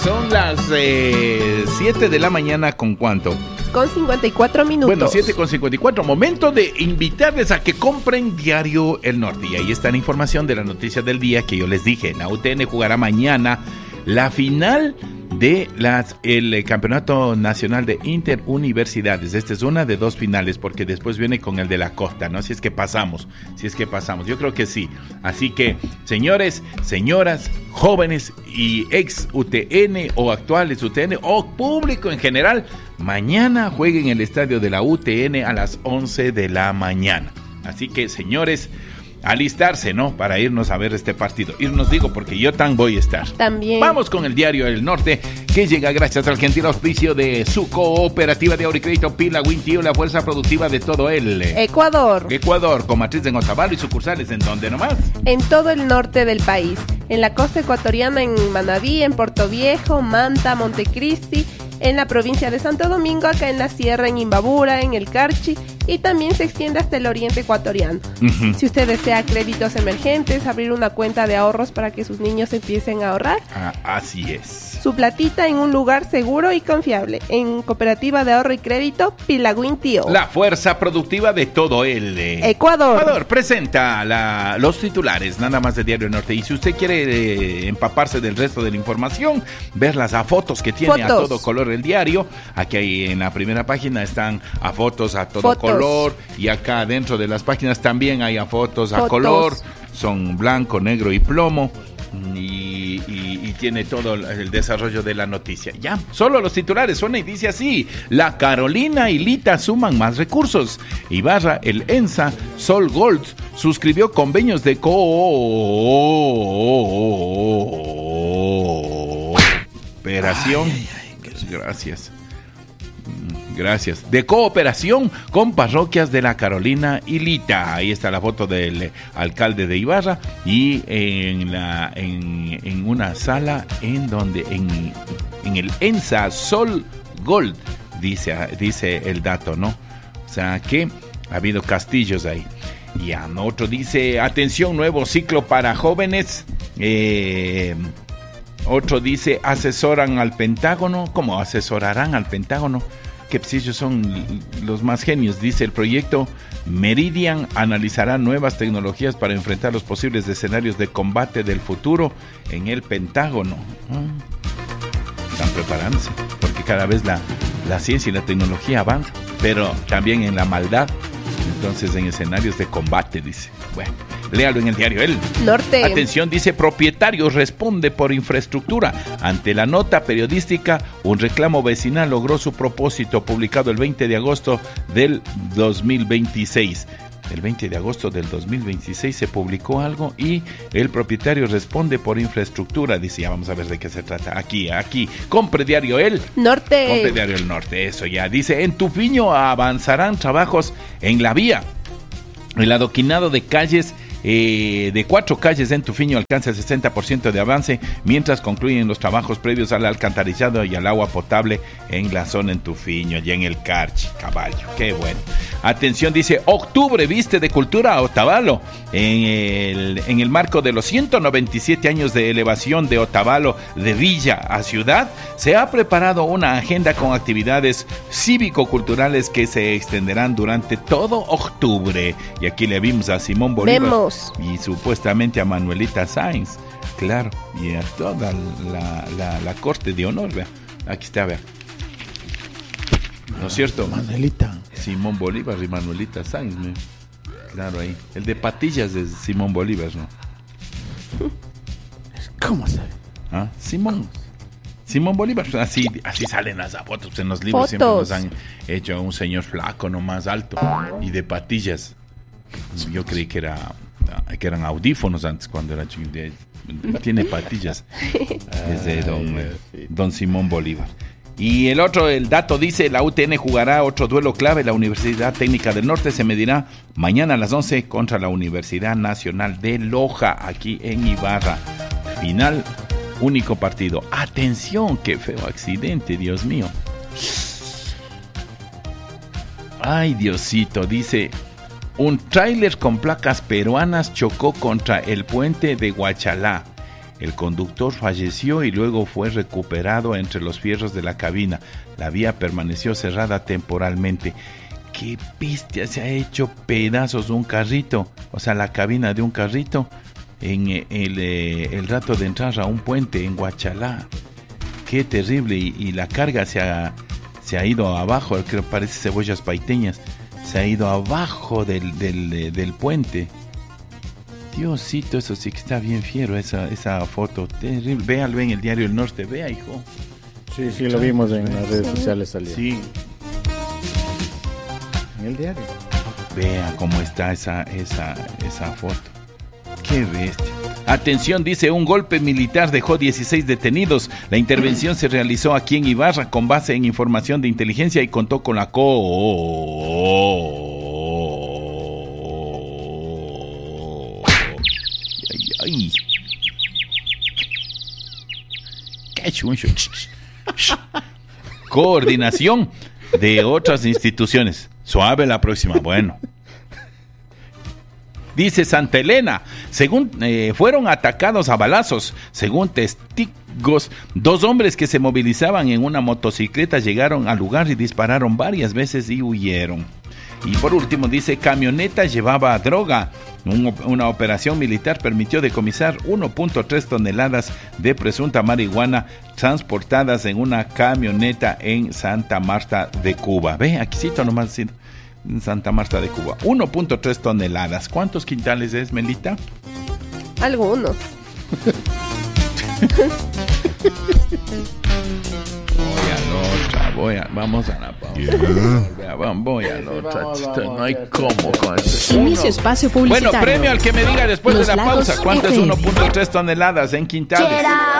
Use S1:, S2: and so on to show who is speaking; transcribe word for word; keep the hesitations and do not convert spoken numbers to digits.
S1: Son las eh, siete de la mañana, ¿con cuánto?
S2: Con cincuenta y cuatro minutos.
S1: Bueno, siete con cincuenta y cuatro. Momento de invitarles a que compren Diario El Norte. Y ahí está la información de las noticias del día que yo les dije. La U T N jugará mañana la final de las el eh, Campeonato Nacional de Interuniversidades. Esta es una de dos finales, porque después viene con el de la costa, ¿no? Si es que pasamos, si es que pasamos. Yo creo que sí. Así que, señores, señoras, jóvenes y ex U T N o actuales U T N o público en general, mañana jueguen en el estadio de la U T N a las once de la mañana. Así que, señores, alistarse, ¿no? Para irnos a ver este partido. Irnos, digo, porque yo tan voy a estar.
S2: También.
S1: Vamos con el Diario El Norte, que llega gracias al gentil auspicio de su cooperativa de ahorro y crédito Pila Wintío, la fuerza productiva de todo el
S2: Ecuador.
S1: Ecuador, con matriz en Otavalo y sucursales en donde nomás.
S2: En todo el norte del país. En la costa ecuatoriana, en Manabí, en Puerto Viejo, Manta, Montecristi, en la provincia de Santo Domingo, acá en la sierra, en Imbabura, en el Carchi, y también se extiende hasta el oriente ecuatoriano. Uh-huh. Si usted desea créditos emergentes, abrir una cuenta de ahorros para que sus niños empiecen a ahorrar.
S1: Ah, así es.
S2: Su platita en un lugar seguro y confiable. En Cooperativa de Ahorro y Crédito, Pilagüín Tío.
S1: La fuerza productiva de todo el eh,
S2: Ecuador.
S1: Ecuador presenta la, los titulares, nada más de Diario Norte. Y si usted quiere eh, empaparse del resto de la información, verlas a fotos que tiene fotos. A todo color el diario. Aquí hay, en la primera página están a fotos a todo fotos. Color. Y acá dentro de las páginas también hay a fotos, fotos. A color. Son blanco, negro y plomo. Y, y, y tiene todo el desarrollo de la noticia. Ya, solo los titulares suena y dice así: la Carolina y Lita suman más recursos. Ibarra, el ENSA, Sol Gold suscribió convenios de cooperación. Ay, ay, ay, gracias. Gracias. De cooperación con parroquias de la Carolina y Lita. Ahí está la foto del eh, alcalde de Ibarra y en la en, en una sala en donde en, en el ENSA Sol Gold dice dice el dato, ¿no? O sea que ha habido castillos ahí. Y a otro dice: atención, nuevo ciclo para jóvenes. Eh, otro dice: asesoran al Pentágono. ¿Cómo asesorarán al Pentágono? Que pues ellos son los más genios. Dice: el proyecto Meridian analizará nuevas tecnologías para enfrentar los posibles escenarios de combate del futuro en el Pentágono. ¿Mm? Están preparándose, porque cada vez la, la ciencia y la tecnología avanzan, pero también en la maldad. Entonces, en escenarios de combate, dice. Bueno, léalo en el Diario El
S2: Norte.
S1: Atención, dice: propietario responde por infraestructura. Ante la nota periodística, un reclamo vecinal logró su propósito, publicado el veinte de agosto del dos mil veintiséis. El veinte de agosto del dos mil veintiséis se publicó algo y el propietario responde por infraestructura. Dice: ya vamos a ver de qué se trata. Aquí, aquí. Compre Diario El
S2: Norte.
S1: Compre Diario El Norte, eso ya. Dice: en Tufiño avanzarán trabajos en la vía. El adoquinado de calles Eh, de cuatro calles en Tufiño alcanza el sesenta por ciento de avance, mientras concluyen los trabajos previos al alcantarillado y al agua potable en la zona en Tufiño, allá en el Carchi, caballo, qué bueno. Atención, dice: octubre viste de cultura a Otavalo. En el, en el marco de los ciento noventa y siete años de elevación de Otavalo de villa a ciudad, se ha preparado una agenda con actividades cívico-culturales que se extenderán durante todo octubre. Y aquí le vimos a Simón Bolívar.
S2: Vemos.
S1: Y supuestamente a Manuelita Sáenz, claro, y a toda la, la, la corte de honor, vea. Aquí está, vea. ¿No es cierto?
S3: Manuelita.
S1: Simón Bolívar y Manuelita Sáenz, ¿no? Claro, ahí. El de patillas de Simón Bolívar, ¿no?
S3: ¿Cómo sabe?
S1: ¿Ah? Simón. Simón Bolívar, así, así salen las fotos en los libros.
S2: Fotos.
S1: Siempre nos han hecho a un señor flaco, no más alto, y de patillas. Yo creí que era que eran audífonos antes cuando era chico. Tiene patillas. Es de don, don Simón Bolívar. Y el otro, el dato dice: la U T N jugará otro duelo clave. La Universidad Técnica del Norte se medirá mañana a las once contra la Universidad Nacional de Loja, aquí en Ibarra. Final, único partido. Atención, qué feo accidente, Dios mío. Ay, Diosito, dice: un tráiler con placas peruanas chocó contra el puente de Huachalá. El conductor falleció y luego fue recuperado entre los fierros de la cabina. La vía permaneció cerrada temporalmente. ¡Qué bestia! Se ha hecho pedazos un carrito, o sea, la cabina de un carrito, en el, el, el rato de entrar a un puente en Huachalá. ¡Qué terrible! Y, y la carga se ha, se ha ido abajo, creo que parece cebollas paiteñas, se ha ido abajo del, del, del puente. Diosito, eso sí que está bien fiero, esa, esa foto terrible. Véalo en el diario El Norte, vea, hijo.
S3: Sí, sí, lo vimos en las redes sociales salió.
S1: Sí.
S3: En el diario.
S1: Vea cómo está esa, esa, esa foto. Qué bestia. Atención, dice, un golpe militar dejó dieciséis detenidos. La intervención se realizó aquí en Ibarra con base en información de inteligencia y contó con la co... Ay. Qué chuncho. Coordinación de otras instituciones. Suave la próxima. Bueno. Dice Santa Elena, según eh, fueron atacados a balazos, según testigos, dos hombres que se movilizaban en una motocicleta llegaron al lugar y dispararon varias veces y huyeron. Y por último dice, camioneta llevaba droga. Un, una operación militar permitió decomisar uno punto tres toneladas de presunta marihuana transportadas en una camioneta en Santa Marta de Cuba. Ve, aquí cito nomás en Santa Marta de Cuba. uno punto tres toneladas. ¿Cuántos quintales es, Melita?
S2: Algunos.
S1: Voy a la otra, voy a, vamos a la pausa. Yeah. Voy a la otra.
S3: Vamos, vamos,
S1: no hay
S3: ya,
S1: cómo con eso.
S4: Inicio espacio publicitario.
S1: Bueno, premio al que me diga después
S4: Los
S1: de la
S4: Lagos
S1: pausa. ¿Cuánto es
S4: F M?
S1: uno punto tres toneladas en quintales?